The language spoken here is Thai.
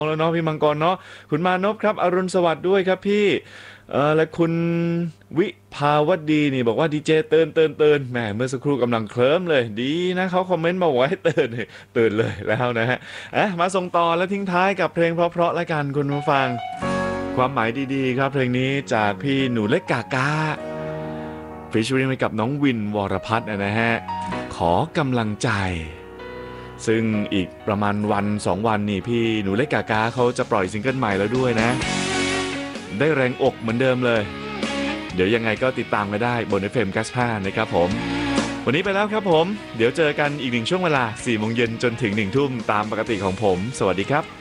แล้วเนาะพี่มังกรเนาะคุณมานพครับอรุณสวัสดิ์ด้วยครับพี่และคุณวิภาวดีนี่บอกว่าดีเจเตือนแหมเมื่อสักครู่กำลังเคลิ้มเลยดีนะเขาคอมเมนต์มาบอกว่าให้ตื่นเลยแล้วนะฮะมาส่งต่อและทิ้งท้ายกับเพลงเพราะๆและกันคุณผู้ฟังความหมายดีๆครับเพลงนี้จากพี่หนูเล็กกากาฟีเจอริ่งไปกับน้องวินวรพัฒน์นะฮะขอกำลังใจซึ่งอีกประมาณวัน2วันนี่พี่หนูเล็กกากาเขาจะปล่อยซิงเกิลใหม่แล้วด้วยนะได้แรงอกเหมือนเดิมเลยเดี๋ยวยังไงก็ติดตามกันได้บน FM 95นะครับผมวันนี้ไปแล้วครับผมเดี๋ยวเจอกันอีกหนึ่งช่วงเวลา 4 โมงเย็นจนถึง 1 ทุ่มตามปกติของผมสวัสดีครับ